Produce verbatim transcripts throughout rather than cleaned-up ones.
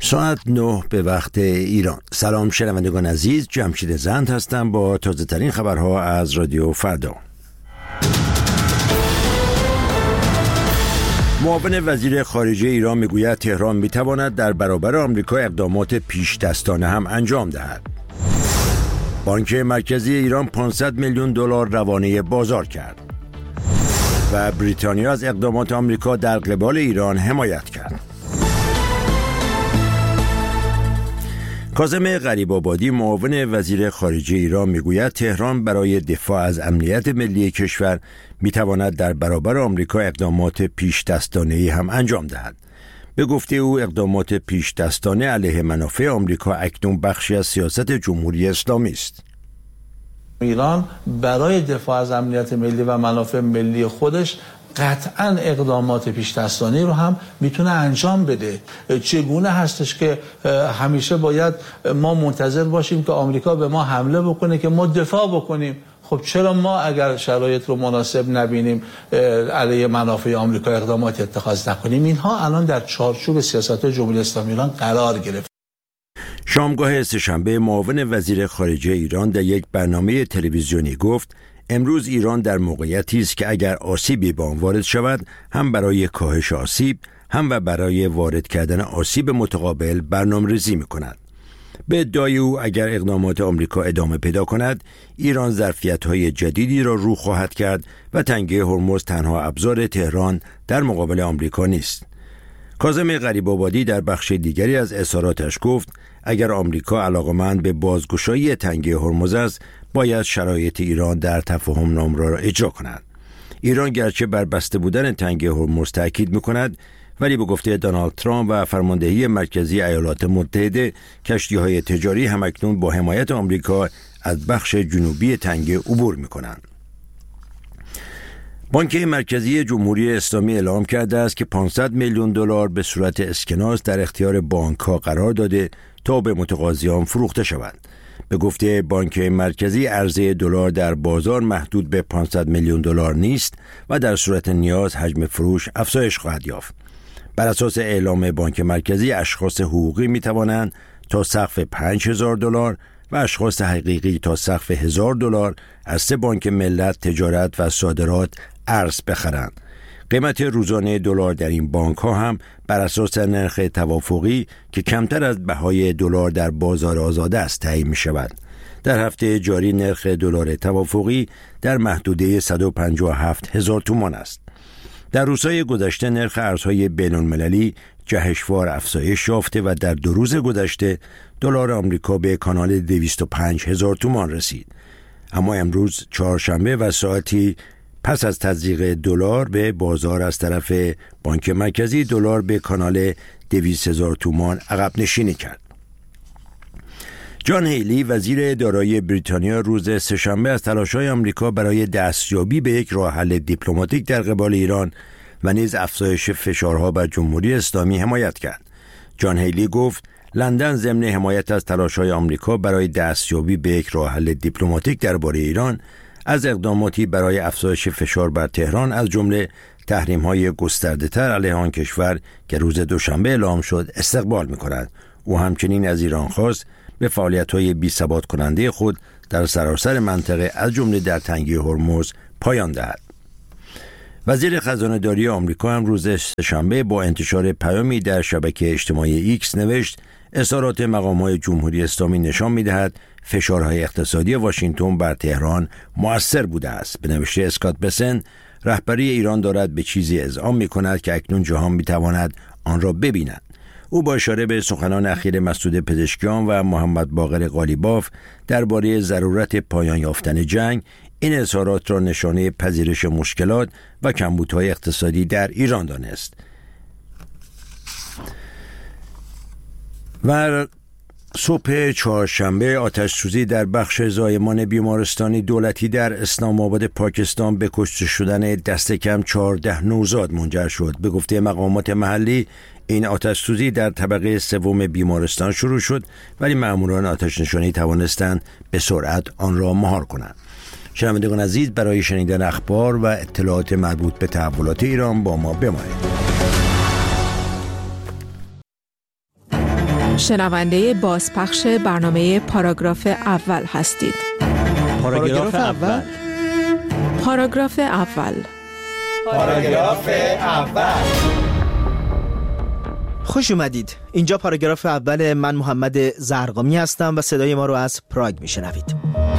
ساعت نه به وقت ایران. سلام شنوندگان عزیز، جمشید زند هستم با تازه ترین خبرها از رادیو فردا. معاون وزیر خارجه ایران میگوید تهران میتواند در برابر آمریکا اقدامات پیش دستانه هم انجام دهد. بانک مرکزی ایران پانصد میلیون دلار روانه بازار کرد و بریتانیا از اقدامات آمریکا در قبال ایران حمایت کرد. کاظم غریب‌آبادی معاون وزیر خارجه ایران میگوید تهران برای دفاع از امنیت ملی کشور میتواند در برابر آمریکا اقدامات پیش دستانه‌ای هم انجام دهد. به گفته او اقدامات پیش دستانه علیه منافع آمریکا اکنون بخشی از سیاست جمهوری اسلامی است. ایران برای دفاع از امنیت ملی و منافع ملی خودش قطعاً اقدامات پیش دستانه‌ای رو هم میتونه انجام بده. چگونه هستش که همیشه باید ما منتظر باشیم که آمریکا به ما حمله بکنه که ما دفاع بکنیم؟ خب چرا ما اگر شرایط رو مناسب نبینیم علیه منافع آمریکا اقدامات اتخاذ نکنیم؟ اینها الان در چارچوب سیاست جمهوری اسلامی ایران قرار گرفت. شامگاه سه‌شنبه معاون وزیر خارجه ایران در یک برنامه تلویزیونی گفت امروز ایران در موقعیتی است که اگر آسیبی به آن وارد شود هم برای کاهش آسیب هم و برای وارد کردن آسیب متقابل برنامه‌ریزی می‌کند. به ادعای او اگر اقدامات آمریکا ادامه پیدا کند ایران ظرفیت‌های جدیدی را رو خواهد کرد و تنگه هرمز تنها ابزار تهران در مقابل آمریکا نیست. کاظم غریب‌آبادی در بخش دیگری از اظهاراتش گفت اگر آمریکا علاقمند به بازگشایی تنگه هرمز است باید شرایط ایران در تفاهم نامه را اجرا کند. ایران گرچه بر بسته بودن تنگه هرمز تاکید می‌کند ولی به گفته دونالد ترامپ و فرماندهی مرکزی ایالات متحده کشتی‌های تجاری همکنون با حمایت آمریکا از بخش جنوبی تنگه عبور می‌کنند. بانک مرکزی جمهوری اسلامی اعلام کرده است که پانصد میلیون دلار به صورت اسکناس در اختیار بانک‌ها قرار داده تا به متقاضیان فروخته شود. به گفته بانک مرکزی عرضه دلار در بازار محدود به پانصد میلیون دلار نیست و در صورت نیاز حجم فروش افزایش خواهد یافت. بر اساس اعلام بانک مرکزی اشخاص حقوقی می توانند تا سقف پنج هزار دلار و اشخاص حقیقی تا سقف هزار دلار از سه بانک ملت، تجارت و صادرات ارز بخرند. قیمت روزانه دلار در این بانک ها هم بر اساس نرخ توافقی که کمتر از بهای دلار در بازار آزاد است تعیین می شود. در هفته جاری نرخ دلار توافقی در محدوده صد و پنجاه و هفت هزار تومان است. در روزهای گذشته نرخ ارزهای بین المللی جهشوار افزایش یافته و در دو روز گذشته دلار آمریکا به کانال دویست و پنج هزار تومان رسید. اما امروز چهارشنبه و ساعتی پس از تزریق دلار به بازار از طرف بانک مرکزی دلار به کانال دویست هزار تومان عقب نشینی کرد. جان هیلی وزیر دارایی بریتانیا روز سه‌شنبه از تلاش‌های آمریکا برای دستیابی به یک راه حل دیپلماتیک در قبال ایران و نیز افزایش فشارها بر جمهوری اسلامی حمایت کرد. جان هیلی گفت لندن ضمن حمایت از تلاش‌های آمریکا برای دستیابی به یک راه حل دیپلماتیک درباره ایران از اقداماتی برای افزایش فشار بر تهران از جمله تحریم‌های گسترده‌تر علیه آن کشور که روز دوشنبه اعلام شد استقبال می‌کند. او همچنین از ایران خواست به فعالیت‌های بی‌ثبات کننده خود در سراسر منطقه از جمله در تنگه هرمز پایان دهد. وزیر خزانه‌داری آمریکا هم روز سه‌شنبه با انتشار پیامی در شبکه اجتماعی ایکس نوشت اظهارات مقام‌های جمهوری اسلامی نشان می‌دهد فشارهای اقتصادی واشنگتن بر تهران مؤثر بوده است. به نوشته اسکات بسن رهبری ایران دارد به چیزی اذعان می‌کند که اکنون جهان می‌تواند آن را ببیند. او با اشاره به سخنان اخیر مسعود پزشکیان و محمد باقر قالیباف درباره ضرورت پایان یافتن جنگ این اظهارات را نشانه پذیرش مشکلات و کمبودهای اقتصادی در ایران دانست. و صبح چهارشنبه آتش‌سوزی در بخش زایمان بیمارستانی دولتی در اسلام آباد پاکستان به کشته شدن دست کم چهارده نوزاد منجر شد. به گفته مقامات محلی این آتش‌سوزی در طبقه سوم بیمارستان شروع شد ولی مأموران آتش نشانی توانستند به سرعت آن را مهار کنند. شنوندگان عزیز، برای شنیدن اخبار و اطلاعات مربوط به تحولات ایران با ما بمانید. شنونده بازپخش برنامه پاراگراف اول هستید. پاراگراف اول پاراگراف اول پاراگراف اول خوش اومدید. اینجا پاراگراف اول. من محمد زرقامی هستم و صدای ما رو از پراگ میشنوید.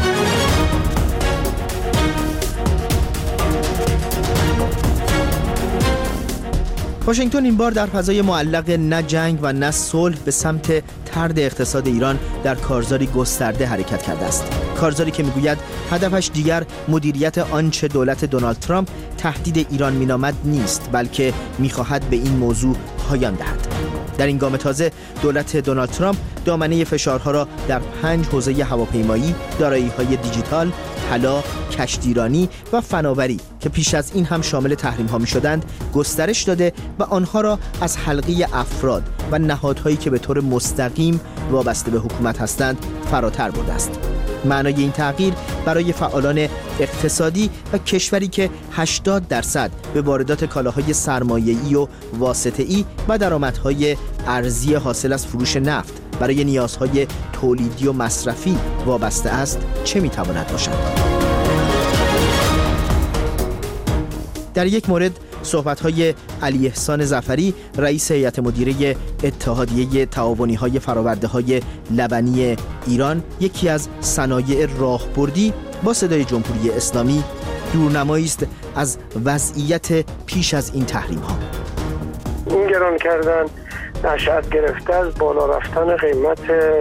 واشنگتن این بار در فضای معلق نه جنگ و نه صلح به سمت طرد اقتصاد ایران در کارزاری گسترده حرکت کرده است. کارزاری که میگوید هدفش دیگر مدیریت آنچه دولت دونالد ترامپ تهدید ایران مینامد نیست، بلکه میخواهد به این موضوع پایان دهد. در این گام تازه دولت دونالد ترامپ دامنه فشارها را در پنج حوزه هواپیمایی، دارایی‌های دیجیتال، طلا، کشتیرانی و فناوری که پیش از این هم شامل تحریم‌ها می‌شدند گسترش داده و آنها را از حلقه افراد و نهادهایی که به طور مستقیم وابسته به حکومت هستند فراتر برده است. معنای این تغییر برای فعالان اقتصادی و کشوری که هشتاد درصد به واردات کالاهای سرمایه‌ای و واسطه‌ای و درآمدهای ارزی حاصل از فروش نفت برای نیازهای تولیدی و مصرفی وابسته است چه میتواند باشد؟ در یک مورد صحبت‌های علی احسان ظفری، رئیس هیئت مدیره اتحادیه تعاونی‌های فرآورده‌های لبنی ایران، یکی از صنایع راهبردی با صدای جمهوری اسلامی، دورنمایی است از وضعیت پیش از این تحریم‌ها. این گران کردن نشأت گرفته از بالا رفتن قیمت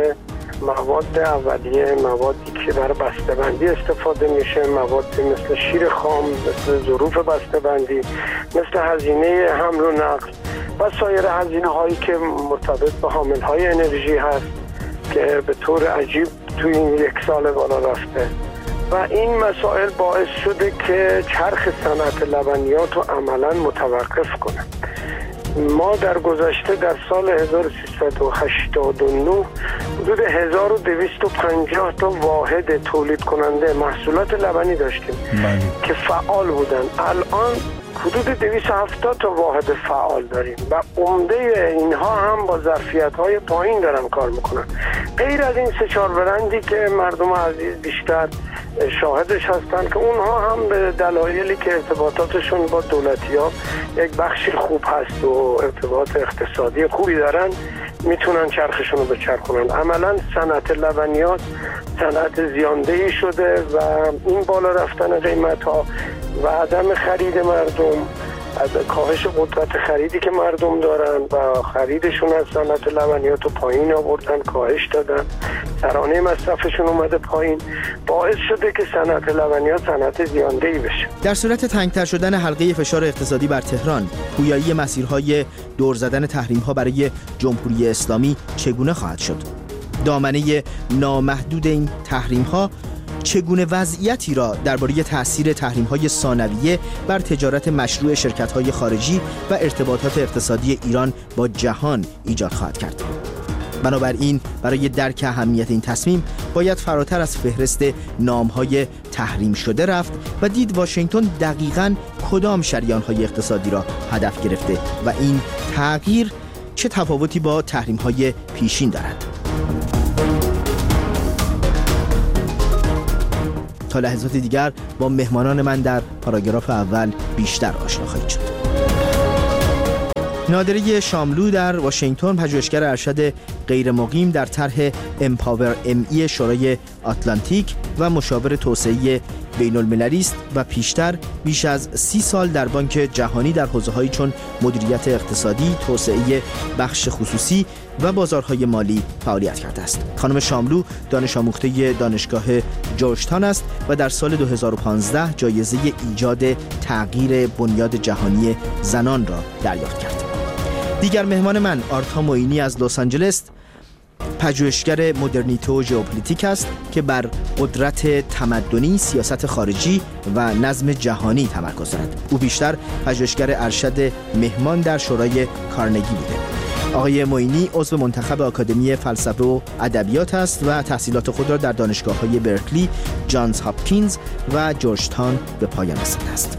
مواد اولیه، موادی که در بسته‌بندی استفاده میشه، مواد مثل شیر خام، مثل ظروف بسته‌بندی، مثل هزینه حمل و نقل و سایر هزینه هایی که مرتبط به حامل های انرژی هست که به طور عجیب توی این یک سال بالا رفته و این مسائل باعث شده که چرخ صنعت لبنیات رو عملاً متوقف کنه. ما در گذشته در سال هزار و سیصد و هشتاد و نه حدود هزار و دویست و پنجاه تا واحد تولید کننده محصولات لبنی داشتیم من. که فعال بودن. الان حدود دویست و هفتاد تا واحد فعال داریم و عمده اینها هم با ظرفیت‌های پایین دارن کار میکنن. غیر از این سه چهار برندی که مردم عزیز بیشتر شاهدش هستن که اونها هم به دلایلی که ارتباطاتشون با دولتی‌ها یک بخشی خوب هست و ارتباط اقتصادی خوبی دارن میتونن چرخشون رو بچرخونن. عملا صنعت لبنیات صنعت زیاندهی شده و این بالا رفتن قیمت‌ها و عدم خرید مردم، از کاهش قدرت خریدی که مردم دارن و خریدشون از صنعت لبنیات رو پایین آوردن، کاهش دادن، ترانه مصرفشون اومده پایین، باعث شده که صنعت لبنیات صنعت زیاندهی بشه. در صورت تنگتر شدن حلقه فشار اقتصادی بر تهران، پویایی مسیرهای دور زدن تحریم‌ها برای جمهوری اسلامی چگونه خواهد شد؟ دامنه نامحدود این تحریم‌ها چگونه وضعیتی را درباره تأثیر تحریم‌های ثانویه بر تجارت مشروع شرکت‌های خارجی و ارتباطات اقتصادی ایران با جهان ایجاد خواهد کرد؟ بنابراین برای درک اهمیت این تصمیم باید فراتر از فهرست نام‌های تحریم شده رفت و دید واشنگتن دقیقاً کدام شریان‌های اقتصادی را هدف گرفته و این تغییر چه تفاوتی با تحریم‌های پیشین دارد. تا لحظات دیگر با مهمانان من در پاراگراف اول بیشتر آشنا خواهید شد. نادره شاملو در واشنگتن، پژوهشگر ارشد غیر مقیم در طرح امپاور ام ای شورای آتلانتیک و مشاور توسعه بین المللی است و پیشتر بیش از سی سال در بانک جهانی در حوزه‌هایی چون مدیریت اقتصادی، توسعه بخش خصوصی و بازارهای مالی فعالیت کرده است. خانم شاملو دانش آموخته دانشگاه جورجتاون است و در سال دو هزار و پانزده جایزه ایجاد تغییر بنیاد جهانی زنان را دریافت کرد. دیگر مهمان من آرتا موینی از لس آنجلس، پژوهشگر مدرنیته و ژئوپلیتیک است که بر قدرت تمدنی، سیاست خارجی و نظم جهانی تمرکز دارد. او بیشتر پژوهشگر ارشد مهمان در شورای کارنگی بوده. آقای موینی عضو منتخب آکادمی فلسفه و ادبیات است و تحصیلات خود را در دانشگاه‌های برکلی، جانز هاپکینز و جورجتاون به پایان رسانده است.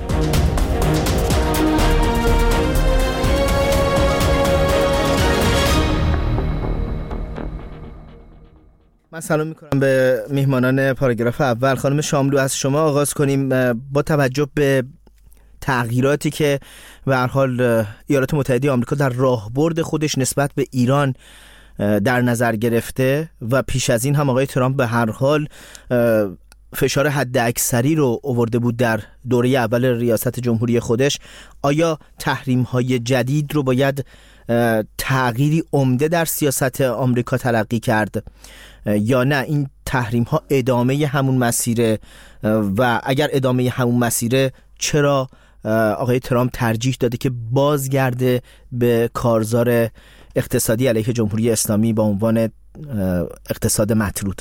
من سلام میکنم به میهمانان پاراگراف اول. خانم شاملو، از شما آغاز کنیم. با توجه به تغییراتی که به هر حال ایالات متحده آمریکا در راهبرد خودش نسبت به ایران در نظر گرفته و پیش از این هم آقای ترامپ به هر حال فشار حد اکثری رو آورده بود در دوره اول ریاست جمهوری خودش، آیا تحریم‌های جدید رو باید تغییری عمده در سیاست آمریکا تلقی کرد یا نه این تحریم‌ها ادامه همون مسیره؟ و اگر ادامه همون مسیره، چرا آقای ترامپ ترجیح داده که بازگرده به کارزار اقتصادی علیه جمهوری اسلامی با عنوان اقتصاد مطرود؟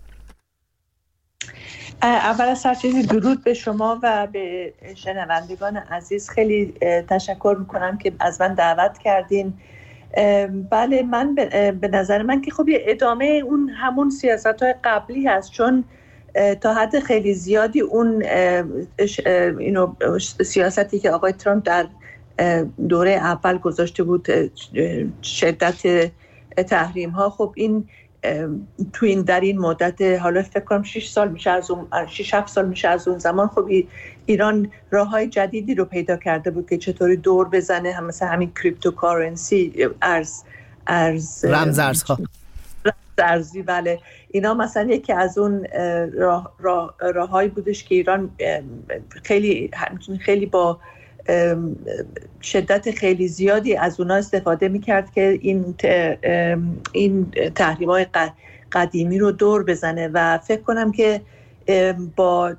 اول از هر چیزی درود به شما و به شنوندگان عزیز. خیلی تشکر میکنم که از من دعوت کردین. بله، من به نظر من که خب ادامه اون همون سیاست‌های قبلی هست، چون تا حد خیلی زیادی اون اینو سیاستی که آقای ترامپ در دوره اول گذاشته بود، شدت تحریم ها، خب این تو این در این مدت، حالا فکر کنم شش سال میشه از اون شش هفت سال میشه از اون زمان، خب ایران راههای جدیدی رو پیدا کرده بود که چطوری دور بزنه، هم مثل همین کریپتوکارنسی، ارز ارز رمز ارزها ارزی. بله، اینا مثلا یکی از اون راه راه راههایی بودش که ایران خیلی خیلی با شدت خیلی زیادی از اونا استفاده میکرد که این این تحریم‌های قدیمی رو دور بزنه. و فکر کنم که با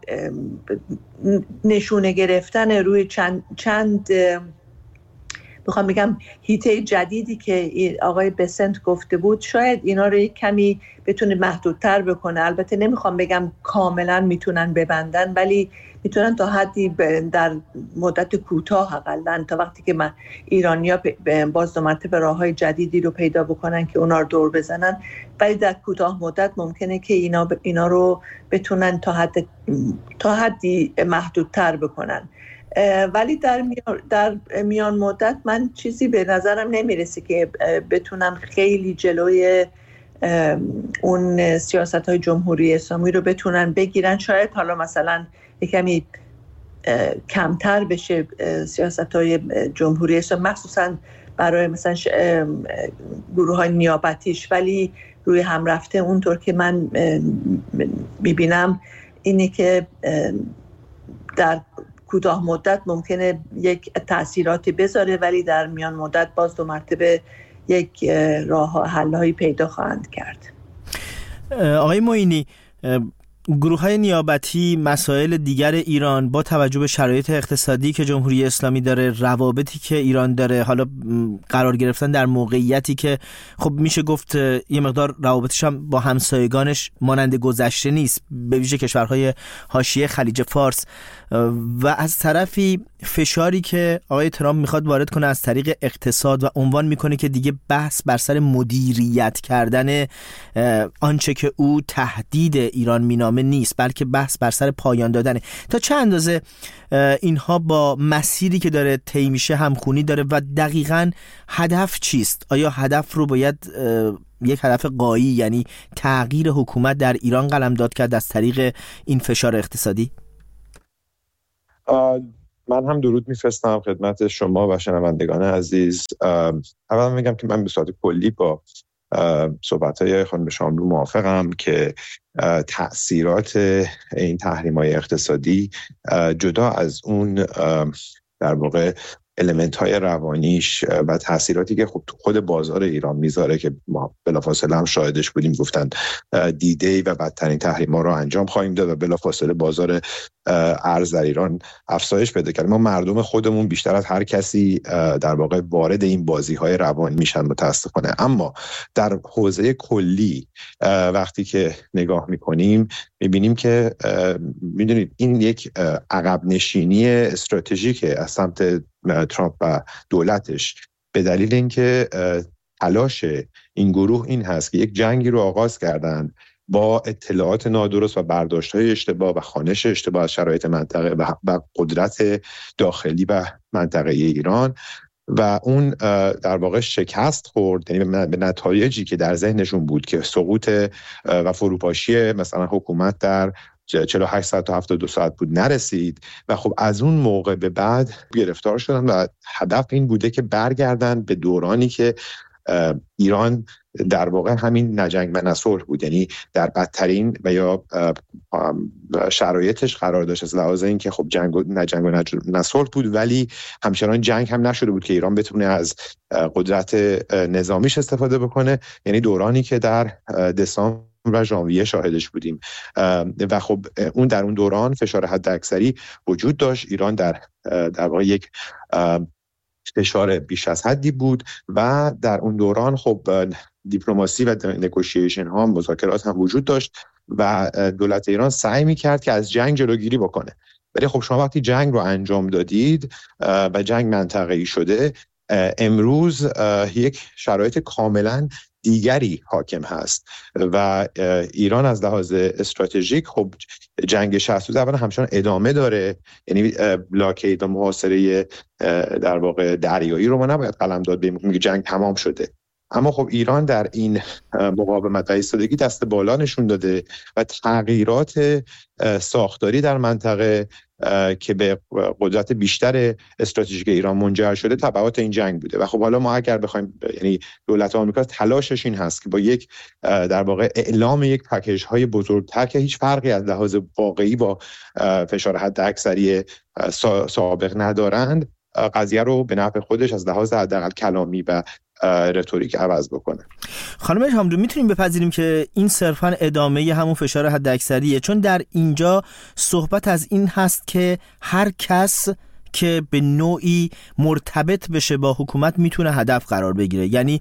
نشونه گرفتن روی چند چند میخوام بگم هیته جدیدی که آقای بسنت گفته بود، شاید اینا رو یک کمی بتونه محدودتر بکنه. البته نمیخوام بگم کاملا میتونن ببندن، ولی میتونن تا حدی در مدت کوتاه، حداقل تا وقتی که من ایرانیا باز دو مرتبه راههای جدیدی رو پیدا بکنن که اونا رو دور بزنن، ولی در کوتاه مدت ممکنه که اینا اینا رو بتونن تا حد تا حدی محدودتر بکنن. ولی در میان, در میان مدت من چیزی به نظرم نمیرسه که بتونن خیلی جلوی اون سیاست‌های جمهوری اسلامی رو بتونن بگیرن. شاید حالا مثلا یکمی کمتر بشه سیاست‌های جمهوری اسلامی، مخصوصا برای مثلا گروه‌های نیابتیش، ولی روی هم رفته اونطور که من میبینم اینه که در کوتاه مدت ممکنه یک تأثیراتی بذاره، ولی در میان مدت باز دو مرتبه یک راه حل‌هایی پیدا خواهند کرد. آقای معینی، گروه‌های نیابتی، مسائل دیگر ایران با توجه به شرایط اقتصادی که جمهوری اسلامی داره، روابطی که ایران داره، حالا قرار گرفتن در موقعیتی که خب میشه گفت یه مقدار روابطش هم با همسایگانش مانند گذشته نیست، به ویژه کشورهای حاشیه خلیج فارس، و از طرفی فشاری که آقای ترامپ میخواد وارد کنه از طریق اقتصاد و عنوان میکنه که دیگه بحث بر سر مدیریت کردن آنچه که او تهدید ایران مینامه نیست، بلکه بحث بر سر پایان دادنه. تا چه اندازه اینها با مسیری که داره طی میشه همخونی داره و دقیقاً هدف چیست؟ آیا هدف رو باید یک هدف غایی، یعنی تغییر حکومت در ایران قلمداد کرد از طریق این فشار اقتصادی؟ من هم درود میفرستم خدمت شما و شنوندگان عزیز. اول میگم که من به صورت کلی با صحبت‌های خانم شاملو موافقم که تأثیرات این تحریم‌های اقتصادی جدا از اون در واقع المنت‌های روانیش و تأثیراتی که خب تو خود بازار ایران میذاره که ما بلافاصله هم شاهدش بودیم، گفتن دیدی و بدترین تحریم‌ها رو انجام خواهیم داد و بلافاصله بازار ارز در ایران افزایش پیدا کرد. ما مردم خودمون بیشتر از هر کسی در واقع وارد این بازی‌های روان میشن متاسفانه. اما در حوزه کلی وقتی که نگاه میکنیم میبینیم که میدونید این یک عقب نشینی استراتژیکه از سمت ترامپ و دولتش، به دلیل اینکه تلاش این گروه این هست که یک جنگی رو آغاز کردن با اطلاعات نادرست و برداشت‌های اشتباه و خوانش اشتباه از شرایط منطقه و قدرت داخلی و منطقه ایران و اون در واقع شکست خورد، یعنی به نتایجی که در ذهنشون بود که سقوط و فروپاشی مثلا حکومت در چهل و هشت ساعت تا هفتاد و دو ساعت بود نرسید و خب از اون موقع به بعد گرفتار شدن و هدف این بوده که برگردن به دورانی که ایران در واقع همین نجنگ و نصلح بود، یعنی در بدترین و یا شرایطش قرار داشت از لحاظ این که خب جنگ و نجنگ و نصلح بود ولی همچنان جنگ هم نشده بود که ایران بتونه از قدرت نظامیش استفاده بکنه، یعنی دورانی که در دسامبر و ژانویه شاهدش بودیم و خب اون در اون دوران فشار حداکثری وجود داشت. ایران در در واقع یک فشار بیش از حدی بود و در اون دوران خب دیپلماسی و نگوشیشن ها مذاکرات هم وجود داشت و دولت ایران سعی می‌کرد که از جنگ جلوگیری بکنه، ولی خب شما وقتی جنگ رو انجام دادید و جنگ منطقه‌ای شده، امروز یک شرایط کاملاً دیگری حاکم هست و ایران از لحاظ استراتژیک خب جنگ شصت روزه اولا همچنان ادامه داره، یعنی بلاکید و محاصره در واقع دریایی رو ما نباید قلمداد بگیم میگه جنگ تمام شده، اما خب ایران در این مقاومت و ایستادگی دست بالا نشون داده و تغییرات ساختاری در منطقه که به قدرت بیشتر استراتژیک ایران منجر شده تبعات این جنگ بوده و خب حالا ما اگر بخوایم، یعنی دولت آمریکا تلاشش این هست که با یک در واقع اعلام یک پکیج های بزرگتر که هیچ فرقی از لحاظ واقعی با فشار حداکثری سابق ندارند، قضیه رو به نفع خودش از لحاظ حداقل کلامی و رتوریک عوض بکنه. خانم شاملو، میتونیم بپذیریم که این صرفاً ادامه همون فشار حداکثریه، چون در اینجا صحبت از این هست که هر کس که به نوعی مرتبط بشه با حکومت میتونه هدف قرار بگیره، یعنی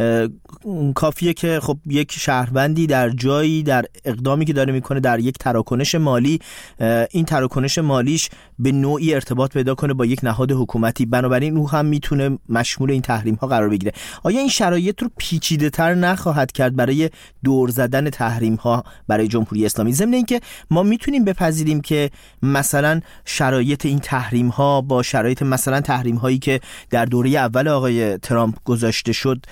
کافیه که خب یک شهروندی در جایی در اقدامی که داره میکنه در یک تراکنش مالی، این تراکنش مالیش به نوعی ارتباط پیدا کنه با یک نهاد حکومتی، بنابراین او هم میتونه مشمول این تحریم ها قرار بگیره. آیا این شرایط رو پیچیده تر نخواهد کرد برای دور زدن تحریم ها برای جمهوری اسلامی؟ ضمن اینکه ما میتونیم بپذیریم که مثلا شرایط این تحریم ها با شرایط مثلا تحریم هایی که در دوره اول آقای ترامپ گذاشته شد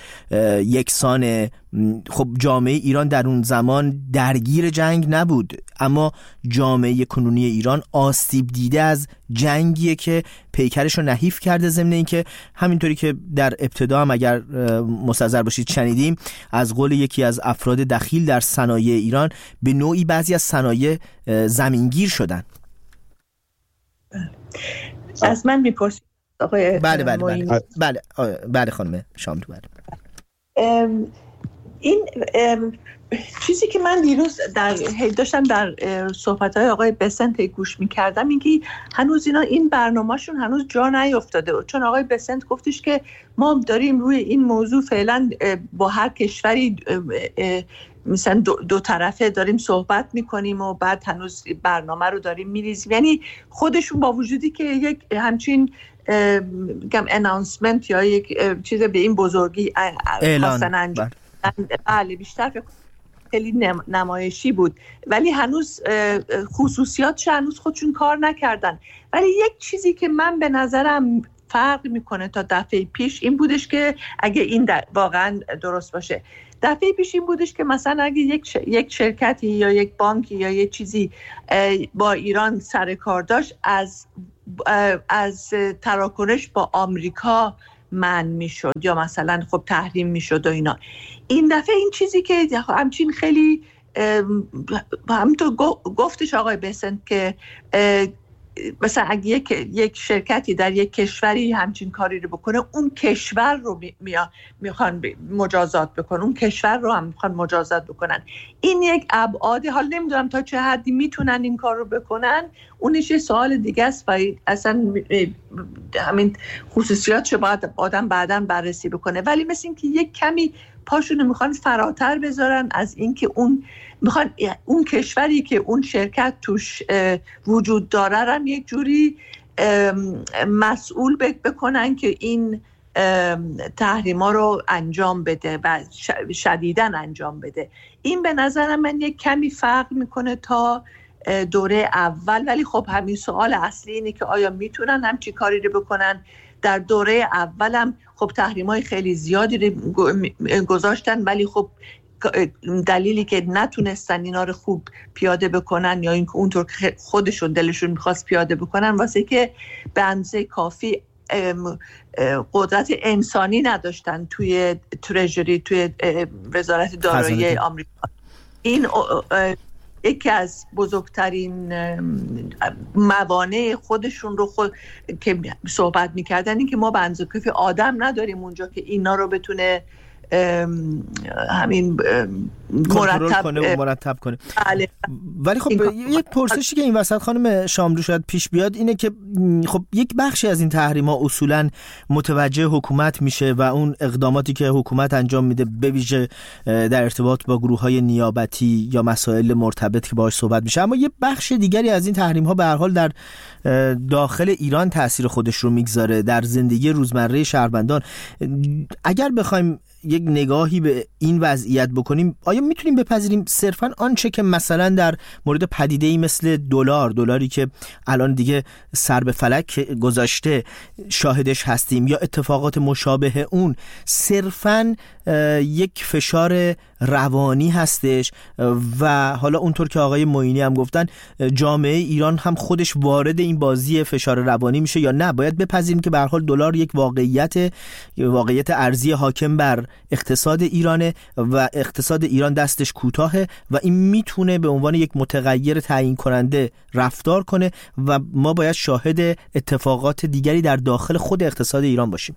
یکسان. خب جامعه ایران در اون زمان درگیر جنگ نبود، اما جامعه کنونی ایران آسیب دیده از جنگیه که پیکرش رو نحیف کرده، ضمن اینکه همینطوری که در ابتدا هم اگر مستحضر باشید شنیدیم از قول یکی از افراد دخیل در صنایع ایران به نوعی بعضی از صنایع زمینگیر شدن. از من میپرسید آقای بله بله بله بله بله خانم شاملو، بله این چیزی که من دیروز در داشتم در صحبت‌های آقای بسنت گوش می‌کردم این که هنوز اینا این برنامه‌شون هنوز جا نیافتاده، چون آقای بسنت گفتش که ما داریم روی این موضوع فعلا با هر کشوری مثلا دو, دو طرفه داریم صحبت میکنیم و بعد هنوز برنامه رو داریم میریزیم، یعنی خودشون با وجودی که یک همچین میگم اناونسمنت یا یک چیز به این بزرگی خواستن انجام بله بیشتر خیلی نمایشی بود ولی هنوز خصوصیاتش هنوز خودشون کار نکردن. ولی یک چیزی که من به نظرم فرق میکنه تا دفعه پیش این بودش که اگه این واقعا درست باشه، دفعه پیش این بودش که مثلا اگه یک ش... یک شرکتی یا یک بانکی یا یک چیزی با ایران سر کار داشت از از تراکنش با آمریکا منع میشد یا مثلا خب تحریم میشد و اینا. این دفعه این چیزی که همچین خیلی همونطور گفتش آقای بسنت که مثلا اگه یک, یک شرکتی در یک کشوری همچین کاری رو بکنه اون کشور رو می میخوان مجازات بکنن، اون کشور رو هم میخوان مجازات بکنن. این یک ابعاد، حالا نمیدونم تا چه حدی میتونن این کار رو بکنن، اونش یه سوال دیگه است و اصلا همین خصوصیاتش باید آدم بعداً بررسی بکنه. ولی مثل این که یک کمی پاشونو میخوان فراتر بذارن از این که اون میخوان اون کشوری که اون شرکت توش وجود داره هم یک جوری مسئول بکنن که این تحریما رو انجام بده و شدیداً انجام بده. این به نظر من یک کمی فرق میکنه تا دوره اول. ولی خب همین سوال اصلی اینه که آیا میتونن همچی کاری رو بکنن در دوره اولم خب تحریم‌های خیلی زیادی گذاشتن، ولی خب دلیلی که نتونستن اینا رو خوب پیاده بکنن یا اینکه اونطور که خودشون دلشون میخواست پیاده بکنن واسه که به اندازه کافی قدرت انسانی نداشتن توی ترژری، توی وزارت دارایی آمریکا. این یکی از بزرگترین موانع خودشون رو خود که صحبت میکردن این که ما به اندازه کافی آدم نداریم اونجا که اینا رو بتونه همین مرتب کنه و مرتب کنه. بله. ولی خب یک پرسشی که این وسط خانم شاملو شاید پیش بیاد اینه که خب یک بخشی از این تحریم ها اصولا متوجه حکومت میشه و اون اقداماتی که حکومت انجام میده به ویژه در ارتباط با گروه های نیابتی یا مسائل مرتبط که باهاش صحبت میشه، اما یه بخش دیگری از این تحریم ها به هر حال در داخل ایران تاثیر خودش رو میگذاره در زندگی روزمره شهروندان. اگر بخوایم یک نگاهی به این وضعیت بکنیم، آیا میتونیم بپذیریم صرفاً آنچه که مثلا در مورد پدیده‌ای مثل دلار، دلاری که الان دیگه سر به فلک گذاشته شاهدش هستیم، یا اتفاقات مشابه اون، صرفاً یک فشار روانی هستش و حالا اونطور که آقای معینی هم گفتن جامعه ایران هم خودش وارد این بازی فشار روانی میشه، یا نه باید بپذیریم که به هر حال دلار یک واقعیت واقعیت ارزی حاکم بر اقتصاد ایرانه و اقتصاد ایران دستش کوتاهه و این میتونه به عنوان یک متغیر تعیین کننده رفتار کنه و ما باید شاهد اتفاقات دیگری در داخل خود اقتصاد ایران باشیم.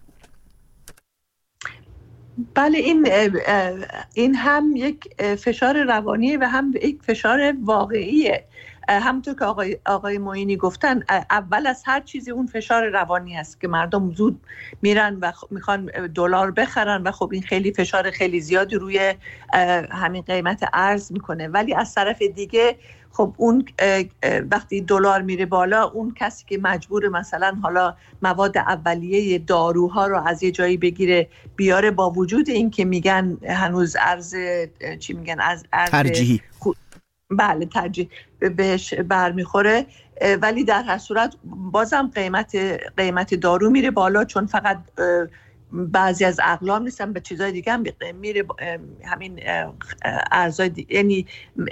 بله، این این هم یک فشار روانی و هم یک فشار واقعیه. همونطور که آقای آقای معینی گفتن، اول از هر چیزی اون فشار روانی هست که مردم زود میرن و میخوان دلار بخرن و خب این خیلی فشار خیلی زیادی روی همین قیمت ارز میکنه. ولی از طرف دیگه خب اون وقتی دلار میره بالا، اون کسی که مجبور مثلا حالا مواد اولیه داروها رو از یه جایی بگیره بیاره، با وجود این که میگن هنوز ارز چی میگن از ارز ترجیحی خود بله ترجیح بهش برمیخوره، ولی در هر صورت بازم قیمت قیمت دارو میره بالا، چون فقط بعضی از اقلام نیستن، به چیزای دیگه هم میره، همین ارزای یعنی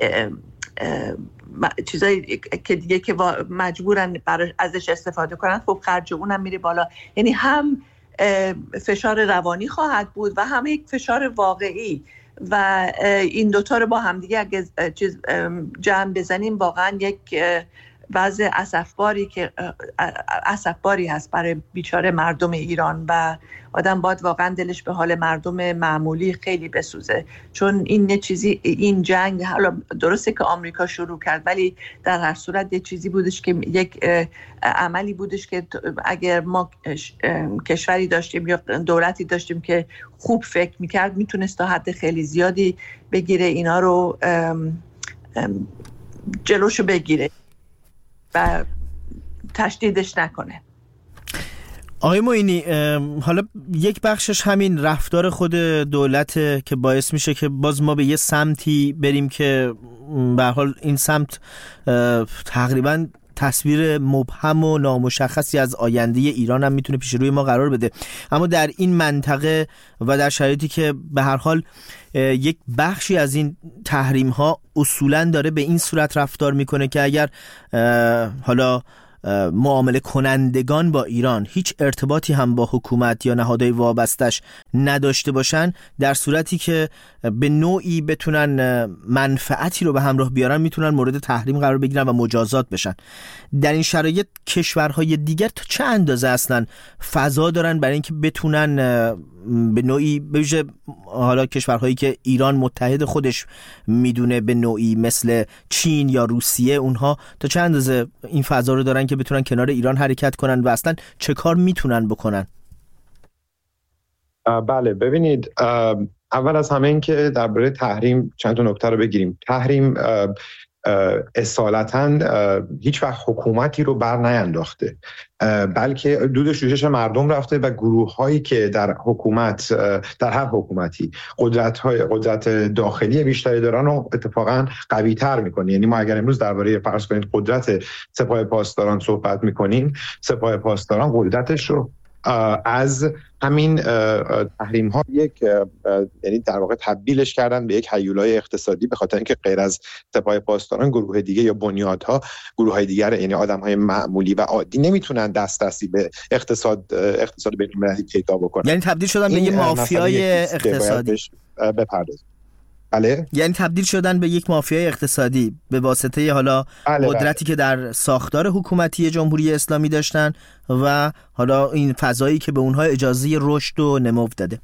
چیزایی که دیگه که مجبورن برای ازش استفاده کنن، خب خرج اونم میره بالا. یعنی هم فشار روانی خواهد بود و هم یک فشار واقعی و این دوتا رو با هم دیگه اگه چیز جمع بزنیم واقعا یک وضع اسفباری که اسفباری هست برای بیچاره مردم ایران و آدم باید واقعا دلش به حال مردم معمولی خیلی بسوزه، چون این یه چیزی، این جنگ حالا درسته که آمریکا شروع کرد ولی در هر صورت یه چیزی بودش که یک عملی بودش که اگر ما کشوری داشتیم یا دولتی داشتیم که خوب فکر میکرد میتونست تا حد خیلی زیادی بگیره اینا رو، جلوشو بگیره و تشدیدش نکنه. آقای معینی، حالا یک بخشش همین رفتار خود دولت که باعث میشه که باز ما به یه سمتی بریم که به هر حال این سمت تقریباً تصویر مبهم و نامشخصی از آینده ایران هم میتونه پیش روی ما قرار بده. اما در این منطقه و در شرایطی که به هر حال یک بخشی از این تحریم ها اصولاً داره به این صورت رفتار میکنه که اگر حالا معامله کنندگان با ایران هیچ ارتباطی هم با حکومت یا نهادهای وابستش نداشته باشن، در صورتی که به نوعی بتونن منفعتی رو به همراه بیارن، میتونن مورد تحریم قرار بگیرن و مجازات بشن. در این شرایط کشورهای دیگر تا چه اندازه اصلا فضا دارن برای اینکه بتونن به نوعی به ویژه حالا کشورهایی که ایران متحد خودش میدونه به نوعی مثل چین یا روسیه، اونها تا چه اندازه این فضا رو دارن که بتونن کنار ایران حرکت کنن و اصلا چه کار میتونن بکنن؟ بله، ببینید، اول از همه این که درباره تحریم چند تا نکته رو بگیریم. تحریم اصالتاً هیچ وقت حکومتی رو بر نینداخته، بلکه دود شوشش مردم رفته و گروه هایی که در حکومت، در هر حکومتی قدرت های قدرت داخلی بیشتری دارن و اتفاقا قوی تر میکنه. یعنی ما اگر امروز درباره فرض کنید قدرت سپاه پاسداران صحبت میکنیم، سپاه پاسداران قدرتش رو از همین تحریم ها یک یعنی در واقع تبدیلش کردن به یک هیولای اقتصادی، به خاطر اینکه غیر از سپاه پاسداران گروه دیگه یا بنیادها گروه های دیگر یعنی آدم های معمولی و عادی نمیتونن دسترسی به اقتصاد اقتصاد بین‌المللی پیدا بکنن. یعنی تبدیل شدن به یک مافیای اقتصادی بپردازن. بله؟ یعنی تبدیل شدن به یک مافیای اقتصادی به واسطه حالا بله قدرتی بله. که در ساختار حکومتی جمهوری اسلامی داشتن و حالا این فضایی که به اونها اجازه رشد و نمو داده.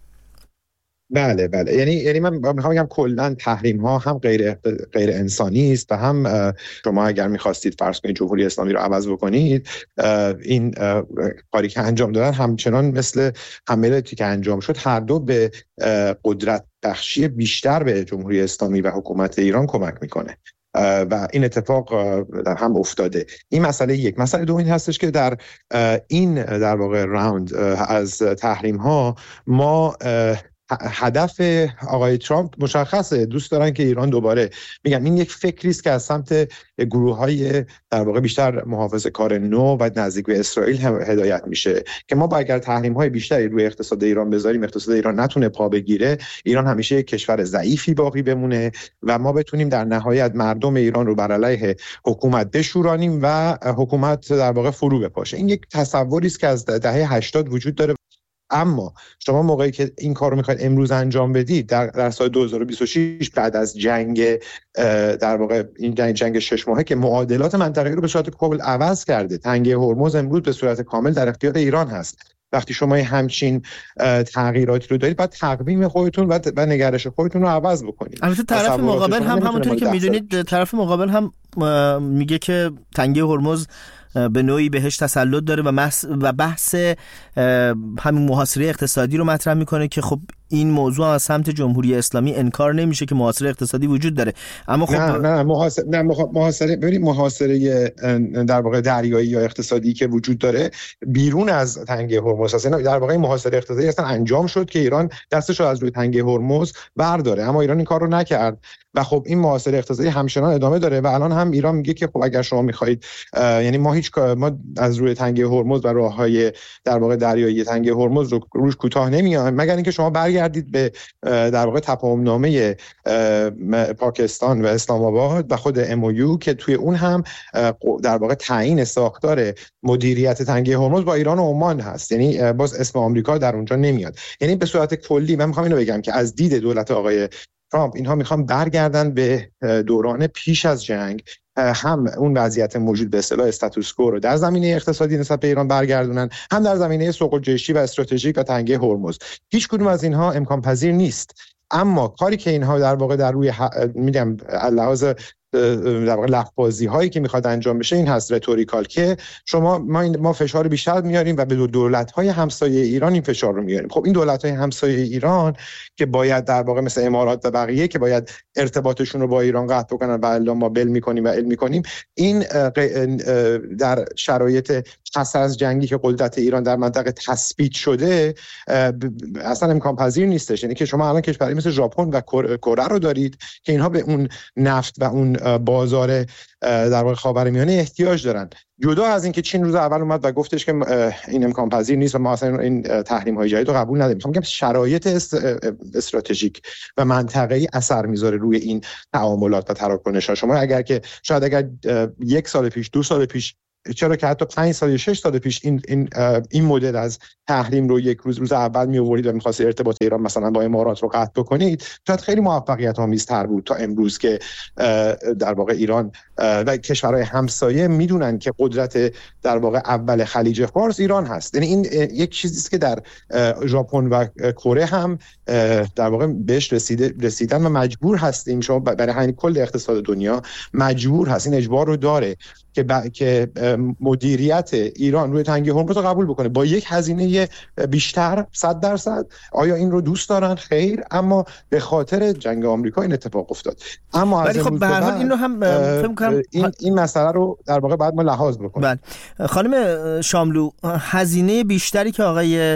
بله بله یعنی یعنی من میخوام بگم کلا تحریم ها هم غیر غیر انسانی است و هم شما اگر میخواستید فرض کنید جمهوری اسلامی رو عوض بکنید، این کاری که انجام دادن همچنان مثل حملاتی که انجام شد هر دو به قدرت بخشی بیشتر به جمهوری اسلامی و حکومت ایران کمک میکنه و این اتفاق هم افتاده. این مسئله یک. مسئله دوم این هستش که در این در واقع راوند از تحریم ها ما هدف آقای ترامپ مشخصه، دوست دارن که ایران دوباره، میگم این یک فکری است که از سمت گروه‌های در واقع بیشتر محافظه‌کار نو و نزدیک به اسرائیل هدایت میشه که ما با اگر تحریم‌های بیشتری روی اقتصاد ایران بذاریم، اقتصاد ایران نتونه پا بگیره، ایران همیشه یک کشور ضعیفی باقی بمونه و ما بتونیم در نهایت مردم ایران رو بر علیه حکومت بشورانیم و حکومت در واقع فرو بپاشه. این یک تصوری است که از دهه هشتاد وجود داره. اما شما موقعی که این کار رو میخواید امروز انجام بدید در, در سال دو هزار و بیست و شش بعد از جنگ در واقع این جنگ, جنگ شش ماهه که معادلات منطقه‌ای رو به صورت کامل عوض کرده، تنگه هرمز امروز به صورت کامل در اختیار ایران هست. وقتی شما همچین تغییراتی رو دارید باید تقویم خودتون و, و نگرش خودتون رو عوض بکنید. البته طرف مقابل هم همونطوری که میدونید طرف مقابل هم میگه که تنگه هرمز به نوعی بهش تسلط داره و بحث و بحث همین محاصره اقتصادی رو مطرح میکنه که خب این موضوع از سمت جمهوری اسلامی انکار نمیشه که محاصره اقتصادی وجود داره. اما خب نه نه محاصره نه محاصره ببینید محاصره در واقع دریایی یا اقتصادی که وجود داره بیرون از تنگه هرمز است. در واقع این محاصره اقتصادی اصلا انجام شد که ایران دستش رو از روی تنگه هرمز برداره، اما ایران این کار رو نکرد و خب این محاصره اقتصادی همچنان ادامه داره و الان هم ایران میگه که خب اگر شما میخواهید، یعنی ما هیچ ما از روی تنگه هرمز و راههای در واقع دریایی تنگه هرمز رو روش کوتاه نمیایم مگر اینکه شما برگردید به در واقع تفاهمنامه پاکستان و اسلام آباد و خود ام او یو که توی اون هم در واقع تعیین ساختار مدیریت تنگه هرمز با ایران و عمان هست، یعنی باز اسم آمریکا در اونجا نمیاد. یعنی به صورت کلی من میخوام اینو بگم که از دید دولت آقای ترامپ اینها میخوان برگردن به دوران پیش از جنگ، هم اون وضعیت موجود به اصطلاح استاتوس کو رو در زمینه اقتصادی نسبت به ایران برگردونن، هم در زمینه سوق جیشی و استراتژیک و تنگه هرمز. هیچ کدوم از اینها امکان پذیر نیست، اما کاری که اینها در واقع در روی ح... میگم لحاظ در واقع لفظی هایی که میخواد انجام بشه این هست رتوریکال که شما ما این ما فشار بیشتر میاریم و به دولت های همسایه ایران این فشار رو میاریم. خب این دولت های همسایه ایران که باید در واقع مثل امارات و بقیه که باید ارتباطشون رو با ایران قطع بکنن و الا ما بل میکنیم و ال میکنیم، این در شرایط پس از جنگی که قدرت ایران در منطقه تثبیت شده اصلا امکان پذیر نیستش. یعنی که شما الان کشوری مثل ژاپن و کره رو دارید که اینها به اون نفت و اون بازار در واقع خاورمیانه احتیاج دارن. جدا از این که چین روز اول اومد و گفتش که این امکان پذیر نیست و ما اصلا این تحریم های جدید رو قبول نداریم، میخوام بگم شرایط استراتژیک و منطقه‌ای اثر میذاره روی این تعاملات و تراکنش‌ها. شما اگر که شاید اگر یک سال پیش، دو سال پیش، چرا که حتی پنج سال یا شش سال پیش این این این مدل از تحریم رو یک روز روز اول می آورید و می‌خواست ارتباط ایران مثلا با امارات رو قطع بکنید، شاید خیلی موفقیت آمیزتر بود تا امروز که در واقع ایران و کشورهای همسایه میدونن که قدرت در واقع اول خلیج فارس ایران هست. یعنی این یک چیزی است که در ژاپن و کره هم در واقع بهش رسیده رسیدن و مجبور هستیم، شما برای همین کل اقتصاد دنیا مجبور هست، این اجبار رو داره که ب... که مدیریت ایران روی تنگه هرمز رو قبول بکنه با یک هزینه بیشتر صد درصد. آیا این رو دوست دارن؟ خیر، اما به خاطر جنگ آمریکا این اتفاق افتاد. اما ولی خب به هر حال اینو هم فهم کنم این این مسئله رو در واقع بعد ما لحاظ بکنیم. بله خانم شاملو، هزینه بیشتری که آقای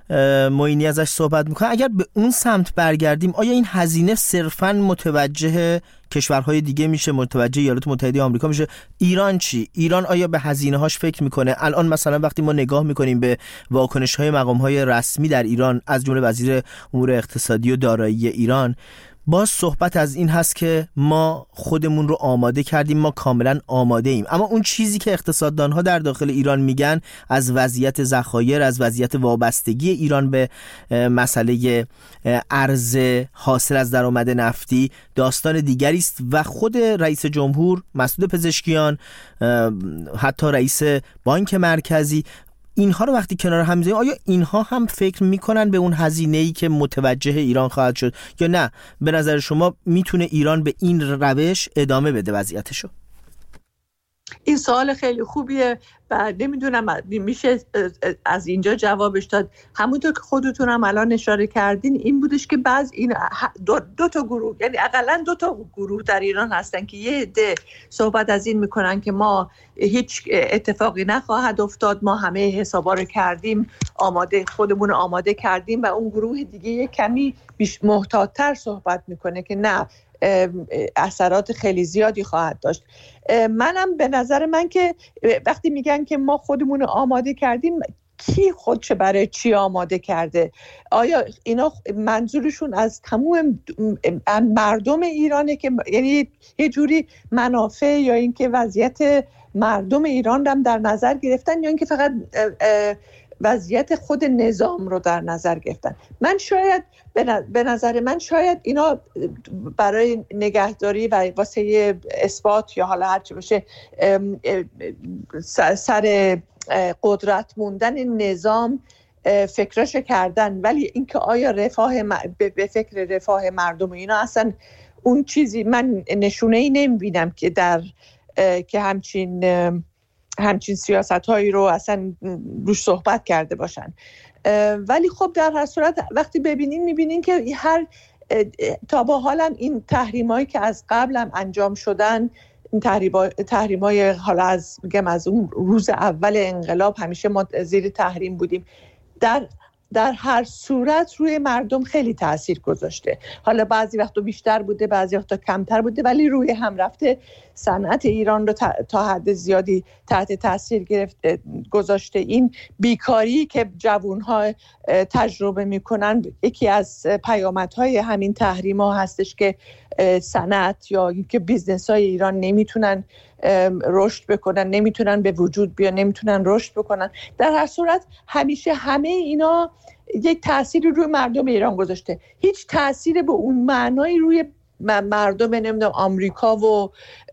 معینی ازش صحبت میکنه، اگر به اون سمت برگردیم آیا این هزینه صرفاً متوجه کشورهای دیگه میشه، متوجه ایالات متحده آمریکا میشه؟ ایران چی؟ ایران آیا به هزینه هاش فکر میکنه؟ الان مثلا وقتی ما نگاه میکنیم به واکنش های مقام های رسمی در ایران از جمله وزیر امور اقتصادی و دارایی ایران، باز صحبت از این هست که ما خودمون رو آماده کردیم، ما کاملا آماده ایم. اما اون چیزی که اقتصاددان ها در داخل ایران میگن از وضعیت ذخایر، از وضعیت وابستگی ایران به مسئله ارز حاصل از درآمد نفتی داستان دیگری است و خود رئیس جمهور، مسعود پزشکیان، حتی رئیس بانک مرکزی، اینها رو وقتی کنار هم میذاریم آیا اینها هم فکر میکنن به اون هزینه‌ای که متوجه ایران خواهد شد یا نه به نظر شما میتونه ایران به این روش ادامه بده وضعیتشو؟ این سوال خیلی خوبیه و نمیدونم میشه از اینجا جوابش داد. همونطور که خودتون هم الان اشاره کردین این بودش که بعض این دو, دو تا گروه، یعنی اقلا دو تا گروه در ایران هستن که یه عده صحبت از این میکنن که ما هیچ اتفاقی نخواهد افتاد، ما همه حسابا رو کردیم، آماده خودمون آماده کردیم، و اون گروه دیگه یه کمی بیش محتاط‌تر صحبت میکنه که نه اثرات خیلی زیادی خواهد داشت. منم به نظر من که وقتی میگن که ما خودمون رو آماده کردیم، کی خودش برای چی آماده کرده؟ آیا اینا منظورشون از تمام مردم ایرانه که یعنی یه جوری منافع یا اینکه وضعیت مردم ایران هم در نظر گرفتن یا اینکه فقط وضعیت خود نظام رو در نظر گرفتن؟ من شاید به نظر من شاید اینا برای نگهداری و واسه اثبات یا حالا هرچی باشه سر قدرت موندن نظام فکرش کردن، ولی اینکه آیا رفاه به فکر رفاه مردم اینا اصلا اون چیزی من نشونه ای نمیبینم که در که همچین همچین سیاست هایی رو اصلا روش صحبت کرده باشن. ولی خب در هر صورت وقتی ببینین میبینین که هر تا با حالا این تحریم هایی که از قبل هم انجام شدن، این تحریم های حالا از میگم از اون روز اول انقلاب همیشه ما زیر تحریم بودیم، در در هر صورت روی مردم خیلی تأثیر گذاشته. حالا بعضی وقتا بیشتر بوده، بعضی وقتا کمتر بوده، ولی روی هم رفته صنعت ایران رو تا حد زیادی تحت تأثیر گرفته گذاشته. این بیکاری که جوانها تجربه میکنن یکی از پیامدهای همین تحریم‌ها هستش که صنعت یا که بیزنس‌های ایران نمیتونن رشد بکنن، نمیتونن به وجود بیان، نمیتونن رشد بکنن. در هر صورت همیشه همه اینا یک تأثیری روی مردم ایران گذاشته. هیچ تأثیری به اون معنای روی مردم نمیدونم آمریکا و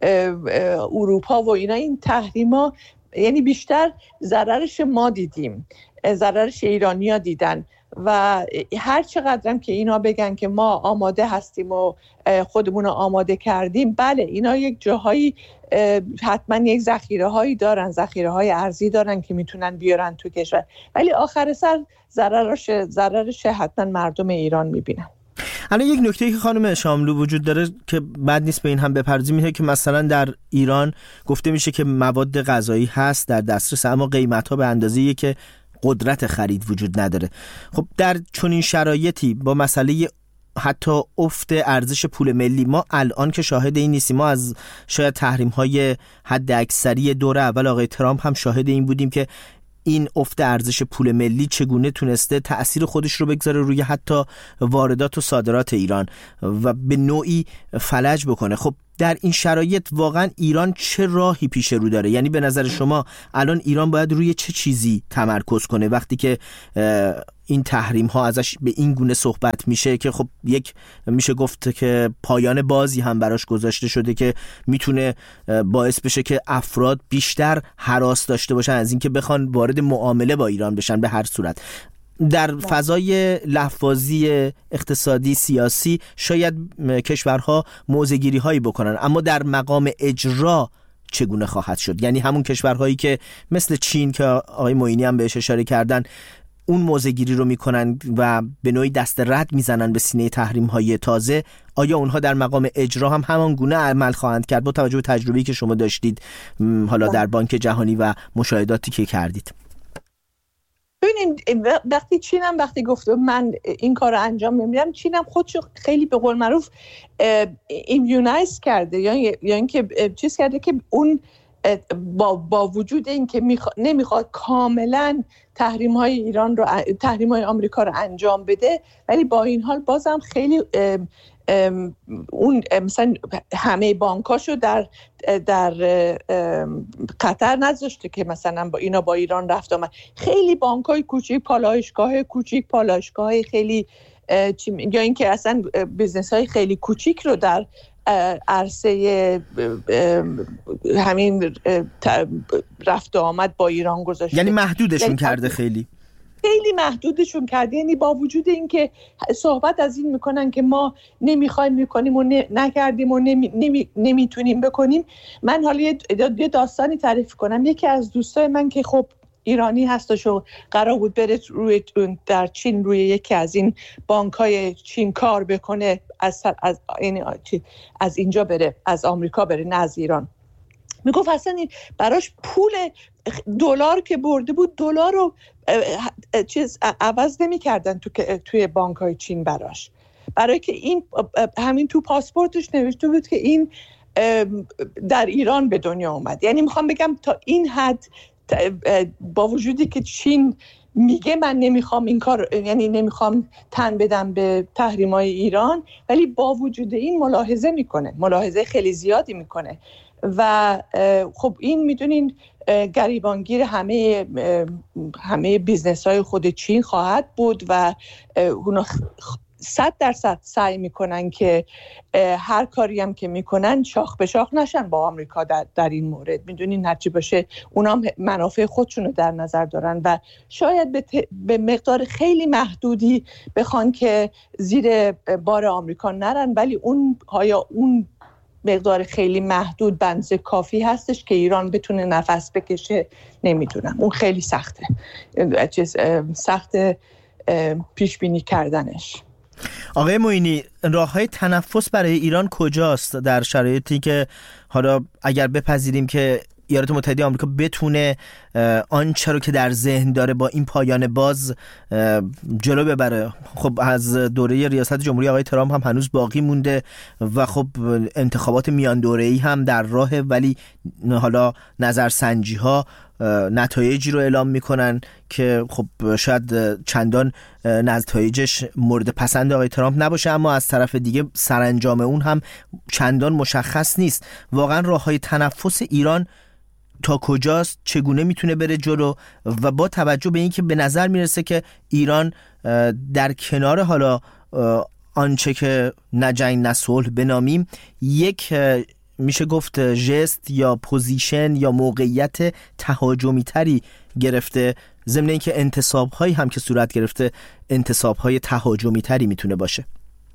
اروپا و اینا این تحریما، یعنی بیشتر ضررش ما دیدیم، ضررش ایرانی‌ها دیدن. و هر چقدرم که اینا بگن که ما آماده هستیم و خودمون رو آماده کردیم، بله اینا یک جاهایی حتما یک ذخیره هایی دارن، ذخیره های ارزی دارن که میتونن بیارن تو کشور، ولی آخر سر ضررش ضررش حتما مردم ایران میبینن. الان یک نکته که خانم شاملو وجود داره که بد نیست به این هم بپردازیم، اینه که مثلا در ایران گفته میشه که مواد غذایی هست در دسترس، اما قیمت‌ها به اندازه‌ایه که قدرت خرید وجود نداره. خب در چنین شرایطی با مسئله حتی افت ارزش پول ملی، ما الان که شاهد این نیستیم، ما از شاید تحریم‌های حد اکثری دور اول آقای ترامپ هم شاهد این بودیم که این افت ارزش پول ملی چگونه تونسته تأثیر خودش رو بگذاره روی حتی واردات و صادرات ایران و به نوعی فلج بکنه. خب در این شرایط واقعا ایران چه راهی پیش رو داره؟ یعنی به نظر شما الان ایران باید روی چه چیزی تمرکز کنه وقتی که این تحریم ها ازش به این گونه صحبت میشه که خب یک میشه گفت که پایان بازی هم براش گذاشته شده که میتونه باعث بشه که افراد بیشتر هراس داشته باشن از اینکه بخوان وارد معامله با ایران بشن. به هر صورت در فضای لحظه‌بازی اقتصادی سیاسی شاید کشورها موضع‌گیری هایی بکنن، اما در مقام اجرا چگونه خواهد شد؟ یعنی همون کشورهایی که مثل چین که آقای معینی هم بهش اشاره کردن اون موضع‌گیری رو میکنن و به نوعی دست رد میزنن به سینه تحریم های تازه، آیا اونها در مقام اجرا هم همان گونه عمل خواهند کرد با توجه به تجربه‌ای که شما داشتید حالا در بانک جهانی و مشاهداتی که کردید؟ ببینید وقتی چینم وقتی گفته من این کار رو انجام نمیدم، چینم خودشو خیلی به قول معروف ایمیونایز کرده، یا یا اینکه چیز کرده که اون با با وجود اینکه میخوا... نمیخواد کاملا تحریم های ایران رو تحریم های آمریکا رو انجام بده، ولی با این حال بازم خیلی ام ام اون مثلا همه بانکاشو در در قطر نذاشته که مثلا با اینا با ایران رفت آمد. خیلی بانکای کوچیک، پالایشگاه کوچیک، پالایشگاه خیلی یا اینکه اصلا بیزنس های خیلی کوچیک رو در عرصه همین رفت و آمد با ایران گذاشته. یعنی محدودشون یعنی کرده خیلی خیلی محدودشون کرده. یعنی با وجود اینکه صحبت از این میکنن که ما نمیخوایم میکنیم و نکردیم و نمی، نمی، نمیتونیم بکنیم. من حالا یه داستانی تعریف کنم. یکی از دوستای من که خب ایرانی هستش و قرار بود بره روی در چین روی یکی از این بانک‌های چین کار بکنه، از از یعنی از اینجا بره، از آمریکا بره نه از ایران. میگفت اصلا براش پول دلار که برده بود دلار رو چیز عوض نمی‌کردن تو توی بانک‌های چین براش، برای که این همین تو پاسپورتش نوشته بود که این در ایران به دنیا اومد. یعنی میخوام بگم تا این حد با وجودی که چین میگه من نمیخوام این کار، یعنی نمیخوام تن بدم به تحریم‌های ایران، ولی با وجود این ملاحظه میکنه، ملاحظه خیلی زیادی میکنه و خب این میدونین گریبانگیر همه همه بیزنس‌های خود چین خواهد بود و اونا صد درصد سعی میکنن که هر کاری هم که میکنن شاخ به شاخ نشن با آمریکا در, در این مورد. میدونین هرچی باشه اونا منافع خودشون رو در نظر دارن و شاید به, ت... به مقدار خیلی محدودی بخوان که زیر بار آمریکا نرن، ولی اون آیا اون مقدار خیلی محدود بنز کافی هستش که ایران بتونه نفس بکشه؟ نمیدونم، اون خیلی سخته، چیز سخت پیش بینی کردنش. آقای معینی، راه‌های تنفس برای ایران کجاست در شرایطی که حالا اگر بپذیریم که ایالات متحده آمریکا بتونه آنچه رو که در ذهن داره با این پایان باز جلو ببره؟ خب از دوره ریاست جمهوری آقای ترامپ هم هنوز باقی مونده و خب انتخابات میان دوره‌ای هم در راهه، ولی حالا نظرسنجی ها نتایجی رو اعلام میکنن که خب شاید چندان نتایجش مورد پسند آقای ترامپ نباشه، اما از طرف دیگه سرانجام اون هم چندان مشخص نیست. واقعا راههای تنفس ایران تا کجاست؟ چگونه میتونه بره جلو؟ و با توجه به اینکه به نظر میرسه که ایران در کنار حالا آنچه که نه جنگ نه صلح بنامیم، یک میشه گفت ژست یا پوزیشن یا موقعیت تهاجمی تری گرفته، ضمن اینکه انتصاب هایی هم که صورت گرفته انتصاب های تهاجمی تری میتونه باشه.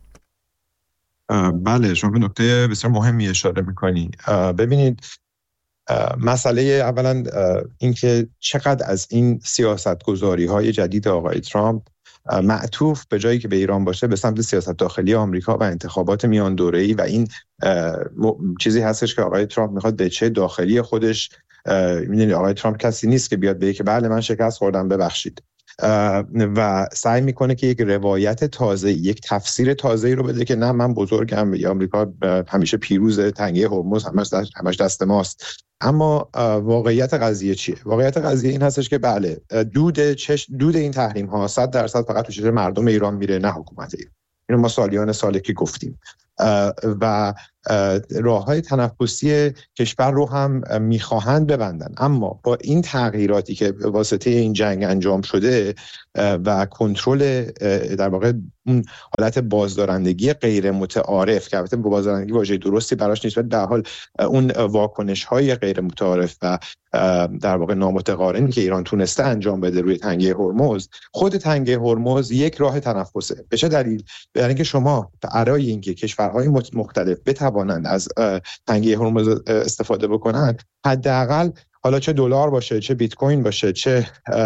بله، شما به نکته بسیار مهمی اشاره میکنی. ببینید، مسئله اولا اینکه چقدر از این سیاستگذاری های جدید آقای ترامپ معطوف به جایی که به ایران باشه به سمت سیاست داخلی آمریکا و انتخابات میان دوره‌ای و این چیزی هستش که آقای ترامپ میخواد به چه داخلی خودش، میدونید آقای ترامپ کسی نیست که بیاد بگه که بله من شکست خوردم ببخشید، و سعی میکنه که یک روایت تازه، یک تفسیر تازه‌ای رو بده که نه من بزرگم یا آمریکا همیشه پیروز، تنگه هرمز همش دست همش دست ماست. اما واقعیت قضیه چیه؟ واقعیت قضیه این هستش که بله دود چش دود این تحریم ها صد درصد فقط تو چشم مردم ایران میره، نه حکومت ایران. اینو ما سالیان ساله که گفتیم و راه‌های تنفسی کشور رو هم میخواهند ببندن، اما با این تغییراتی که واسطه این جنگ انجام شده و کنترل در واقع اون حالت بازدارندگی غیر متعارف که البته بازدارندگی واژه درستی براش نیست، ولی در حال اون واکنش‌های غیر متعارف و در واقع نامتقارنی که ایران تونسته انجام بده روی تنگه هرمز، خود تنگه هرمز یک راه تنفسه. به چه دلیل؟ برای اینکه شما برای اینکه کشورهای مختلف بتوانند از تنگه هرمز استفاده بکنن، حداقل حالا چه دلار باشه، چه بیت کوین باشه، چه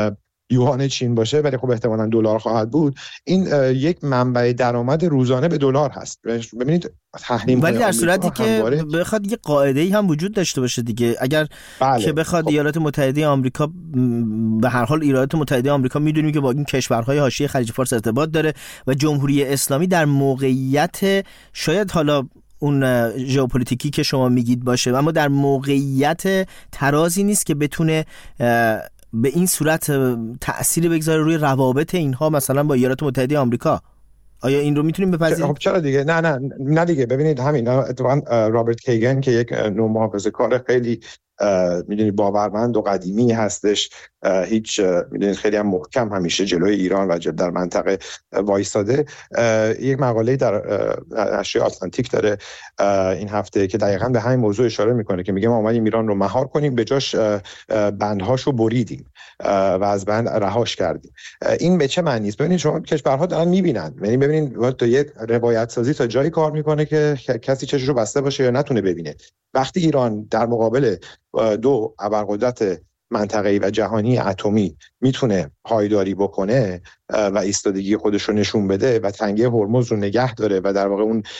یوان چین باشه، ولی خب احتمالاً دلار خواهد بود. این یک منبع درآمد روزانه به دلار هست. ببینید تحریم، ولی در صورتی که همواره... بخواد یه قاعده‌ای هم وجود داشته باشه دیگه، اگر بله. که بخواد خب. ایالات متحده آمریکا، به هر حال ایالات متحده آمریکا میدونیم که با این کشورهای حاشیه خلیج فارس ارتباط داره و جمهوری اسلامی در موقعیت، شاید حالا اون ژئوپلیتیکی که شما میگید باشه، اما در موقعیت ترازی نیست که بتونه به این صورت تأثیر بگذاره روی روابط اینها مثلا با ایالات متحده آمریکا. آیا این رو میتونیم بپذیریم؟ خب چرا دیگه؟ نه نه نه دیگه. ببینید همین اتفاقا رابرت کیگن که یک نوع محافظه‌کار خیلی میدونید باورمند و قدیمی هستش، هیچ میدونید خیلی هم محکم همیشه جلوی ایران و در منطقه وایساده، یک مقاله در نشریه آتلانتیک داره این هفته که دقیقاً به همین موضوع اشاره میکنه که میگه ما اومدیم ایران رو مهار کنیم، به جاش بندهاشو بریدیم و از بند رهاش کردیم. این به چه معنی است؟ ببینید شما کشورها دارن میبینن، یعنی ببینید تو یک روایت سازی تا جایی کار میکنه که کسی چششو بسته باشه یا نتونه ببینه. وقتی ایران در مقابل دو ابرقدرت منطقه‌ای و جهانی اتمی میتونه پایداری بکنه و ایستادگی خودش رو نشون بده و تنگه هرمز رو نگه داره و در واقع اون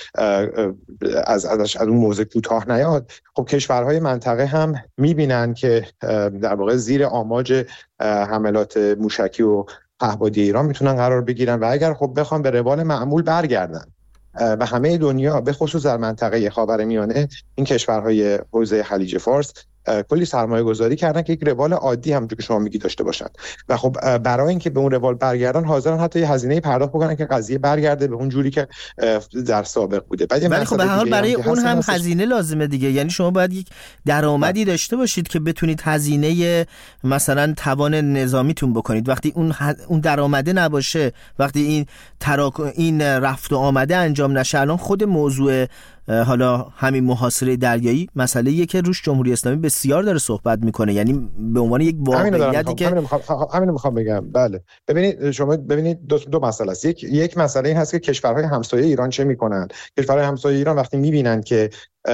از ازش از اون موضع کوتاه نیاد، خب کشورهای منطقه هم میبینن که در واقع زیر آماج حملات موشکی و پهپادی ایران میتونن قرار بگیرن و اگر خب بخوام به روال معمول برگردن و همه دنیا به خصوص در منطقه خاورمیانه این کشورهای حوزه خلیج فارس کلی سرمایه گذاری کردن که یک روال عادی همونجور که شما میگی داشته باشن و خب برای اینکه به اون روال برگردن حاضرن حتی یه هزینه پرداخت بکنن که قضیه برگرده به اون جوری که در سابق بوده. ولی خب به هر حال برای اون هم هستش. هزینه لازمه دیگه، یعنی شما باید یک درآمدی داشته باشید که بتونید هزینه مثلا توان نظامیتون بکنید. وقتی اون ح... اون درآمده نباشه، وقتی این تراک... این رفت و آمده انجام نشه، الان خود موضوع حالا همین محاصره دریایی مسئله‌ایه که روش جمهوری اسلامی بسیار داره صحبت میکنه، یعنی به عنوان یک واقعیتی که همین میخوام همین میخوام بگم. بله ببینید شما ببینید دو, دو مسئله است. یک یک مسئله این هست که کشورهای همسایه ایران چه میکنن. کشورهای همسایه ایران وقتی میبینن که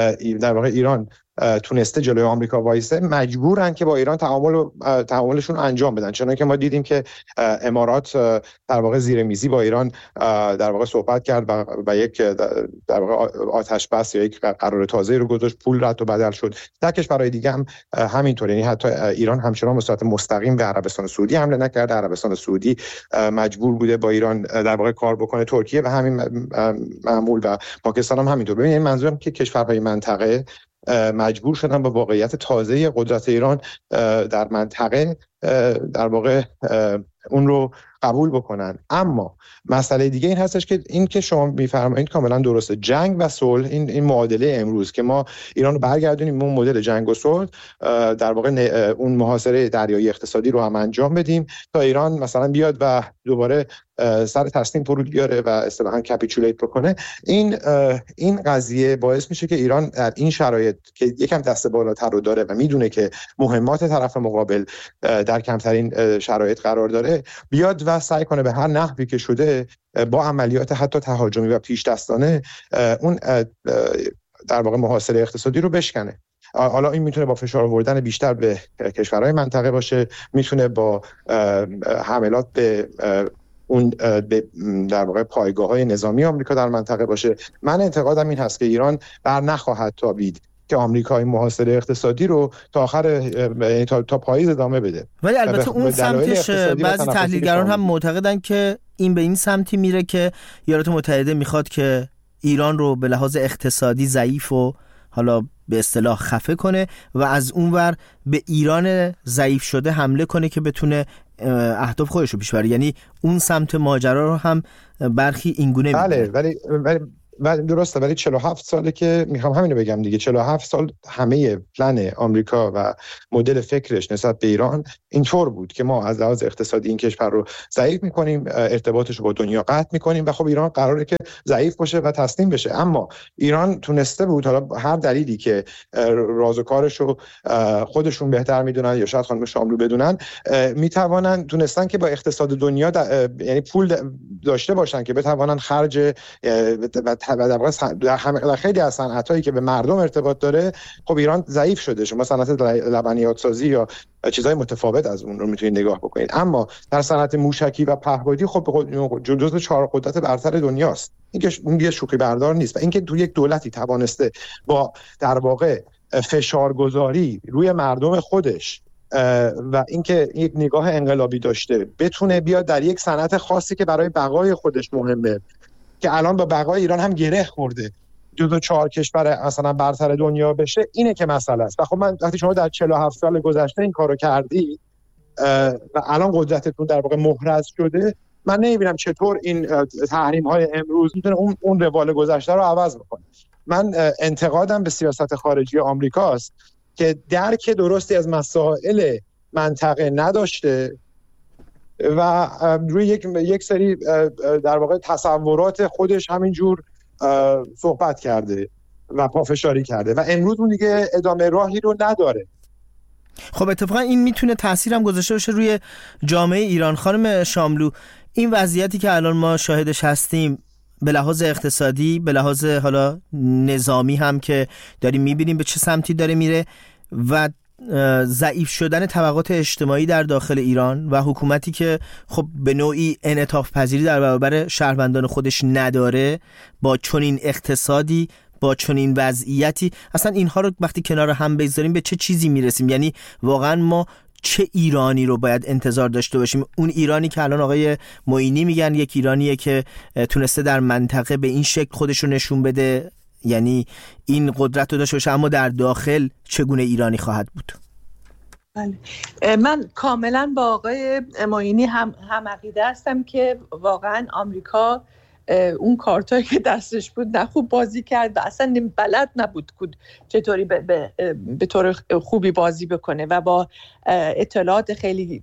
در واقع ایران تونسته جلوی آمریکا وایسه، مجبورن که با ایران تعامل تعاملشون انجام بدن. چنانکه ما دیدیم که امارات در واقع زیر میزی با ایران در واقع صحبت کرد و, و یک در واقع آتش بس یا یک قرار تازه رو گذاشت، پول رد و بدل شد. در کشورهای دیگه هم همینطوره، یعنی حتی ایران همچنان به صورت مستقیم به عربستان سعودی حمله نکرده. عربستان سعودی مجبور بوده با ایران در واقع کار بکنه. ترکیه و همین معمول و پاکستان هم همینطور. ببینید منظورم که کشورهای منطقه مجبور شدن با واقعیت تازه قدرت ایران در منطقه در واقع اون رو قبول بکنن. اما مسئله دیگه این هستش که این که شما میفرمایید کاملا درسته، جنگ و صلح، این این معادله امروز که ما ایران رو برگردونیم اون مدل جنگ و صلح، در واقع اون محاصره دریایی اقتصادی رو هم انجام بدیم تا ایران مثلا بیاد و دوباره سر تسلیم فرود بیاره و اصطلاحاً کپیچولیت بکنه. این این قضیه باعث میشه که ایران در این شرایط که یکم دست بالاتر رو داره و میدونه که مهمات طرف مقابل در کمترین شرایط قرار داره، بیاد و سعی کنه به هر نحوی که شده با عملیات حتی تهاجمی و پیش دستانه اون در واقع محاصره اقتصادی رو بشکنه. حالا این میتونه با فشار آوردن بیشتر به کشورهای منطقه باشه، میتونه با حملات به اون در واقع پایگاه‌های نظامی آمریکا در منطقه باشه. من اعتقادم این هست که ایران بر نخواهد تابید که آمریکا این محاصره اقتصادی رو تا آخر تا, تا پاییز ادامه بده. ولی البته اون سمتش بعضی تحلیلگران هم معتقدن که این به این سمتی میره که ایالات متحده میخواد که ایران رو به لحاظ اقتصادی ضعیف و حالا به اصطلاح خفه کنه و از اونور به ایران ضعیف شده حمله کنه که بتونه اهداف خودش رو پیش بره. یعنی اون سمت ماجرا رو هم برخی اینگونه می‌بینن. بله ولی ولی ولی درسته، ولی چهل و هفت ساله که میخوام همین رو بگم دیگه، چهل و هفت سال همه پلن آمریکا و مدل فکرش نسبت به ایران اینطور بود که ما از لحاظ اقتصادی این کشور رو ضعیف میکنیم، ارتباطش رو با دنیا قطع میکنیم و خب ایران قراره که ضعیف باشه و تسلیم بشه. اما ایران تونسته بود، حالا هر دلیلی که راز و کارش رو خودشون بهتر میدونن یا شاید خانم شاملو بدونن، میتوانن تونستن که با اقتصاد دنیا یعنی پول داشته باشن که بتوانن خرج و در خیلی از صنعتایی که به مردم ارتباط داره خب ایران ضعیف شده. شما صنعت لبنیات سازی یا چیزهای متفاوت از اون رو میتونید نگاه بکنید، اما در صنعت موشکی و پهپادی خب جزو چهار قدرت برتر دنیاست. این که اون یه شوخی بردار نیست. و اینکه تو یک دولتی توانسته با در واقع فشارگذاری روی مردم خودش و اینکه یک نگاه انقلابی داشته بتونه بیاد در یک صنعت خاصی که برای بقای خودش مهمه، که الان با بقای ایران هم گره خورده، جزو چهار کشور مثلا برتر دنیا بشه، اینه که مسئله است. و خب من وقتی شما در چهل و هفت سال گذشته این کارو کردی و الان قدرتتون در واقع محرز شده، من نمیبینم چطور این تحریم های امروز میتونه اون اون روال گذشته رو عوض بکنه. من انتقادم به سیاست خارجی آمریکاست که درک درستی از مسائل منطقه نداشته و روی یک یک سری در واقع تصورات خودش همینجور صحبت کرده و پافشاری کرده و امروز اون دیگه ادامه راهی رو نداره. خب اتفاقا این میتونه تأثیرم گذاشته باشه روی جامعه ایران. خانم شاملو، این وضعیتی که الان ما شاهدش هستیم به لحاظ اقتصادی، به لحاظ حالا نظامی هم که داریم میبینیم به چه سمتی داره میره و ضعیف شدن طبقات اجتماعی در داخل ایران و حکومتی که خب به نوعی انعطاف پذیری در برابر شهروندان خودش نداره، با چنین اقتصادی، با چنین وضعیتی، اصلا اینها رو وقتی کنار هم بذاریم به چه چیزی میرسیم؟ یعنی واقعا ما چه ایرانی رو باید انتظار داشته باشیم؟ اون ایرانی که الان آقای معینی میگن یک ایرانیه که تونسته در منطقه به این شکل خودش رو نشون بده، یعنی این قدرت رو داشته باشه، اما در داخل چگونه ایرانی خواهد بود؟ بله، من کاملا با آقای معینی هم هم عقیده هستم که واقعا آمریکا اون کارتایی که دستش بود نه خوب بازی کرد و اصلا بلد نبود چطوری به, به, به طور خوبی بازی بکنه و با اطلاعات خیلی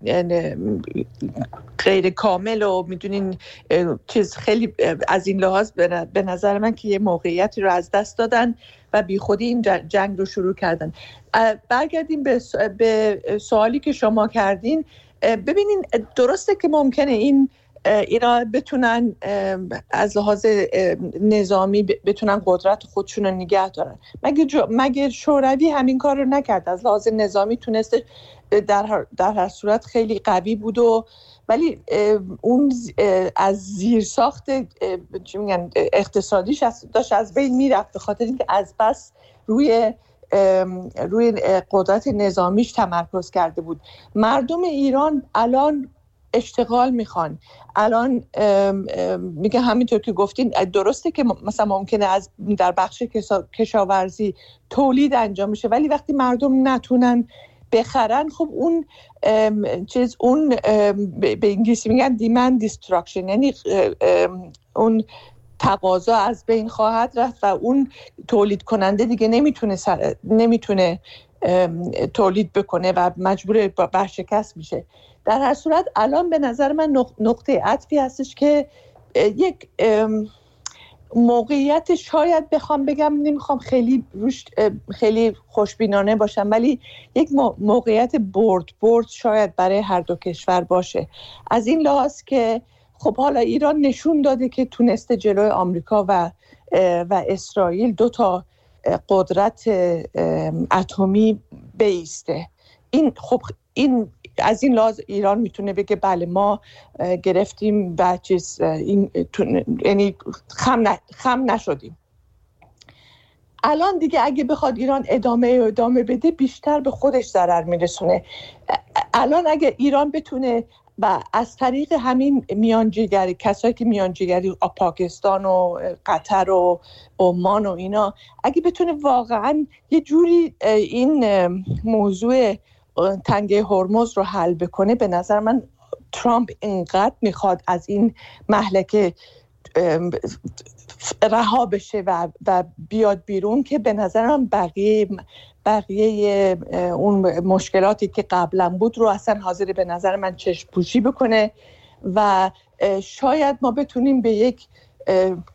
غیر کامل و میدونین چیز خیلی از این لحاظ به نظر من که یه موقعیتی رو از دست دادن و بی خودی این جنگ رو شروع کردن. برگردیم به, به سوالی که شما کردین. ببینین درسته که ممکنه این اینا بتونن از لحاظ نظامی بتونن قدرت خودشون رو نگه دارن. مگه جو، مگه شوروی همین کار رو نکرد؟ از لحاظ نظامی تونسته در هر, در هر صورت خیلی قوی بود و ولی اون از زیر ساخت چی میگن اقتصادیش داشت از بین میرفت به خاطر اینکه از بس روی روی قدرت نظامیش تمرکز کرده بود. مردم ایران الان اشتغال میخوان. الان میگه همینطور که گفتین درسته که مثلا ممکنه از در بخش کشاورزی تولید انجام میشه، ولی وقتی مردم نتونن بخرن خب اون چیز اون به انگلیسی میگن دیمند دیستراکشن، یعنی اون تقاضا از بین خواهد رفت و اون تولید کننده دیگه نمیتونه سر... نمیتونه تولید بکنه و مجبور برشکست میشه. در هر صورت الان به نظر من نقطه عطفی هستش که یک موقعیت، شاید بخوام بگم، نمیخوام خیلی روش خیلی خوشبینانه باشم، ولی یک موقعیت برد برد شاید برای هر دو کشور باشه. از این لحاظ که خب حالا ایران نشون داده که تونسته جلوی آمریکا و و اسرائیل دو تا قدرت اتمی بیسته. این خب این از این لحاظ ایران میتونه بگه بله ما گرفتیم و چیز این یعنی خم, ن... خم نشدیم. الان دیگه اگه بخواد ایران ادامه ادامه بده بیشتر به خودش ضرر میرسونه. الان اگه ایران بتونه و از طریق همین میانجیگری، کسایی که میانجیگری پاکستان و قطر و عمان و اینا، اگه بتونه واقعا یه جوری این موضوع تنگه هرمز رو حل بکنه، به نظر من ترامپ اینقدر میخواد از این مهلکه رها بشه و, و بیاد بیرون که به نظرم بقیه بقیه اون مشکلاتی که قبلا بود رو اصلا حاضر به نظر من چشم پوشی بکنه و شاید ما بتونیم به یک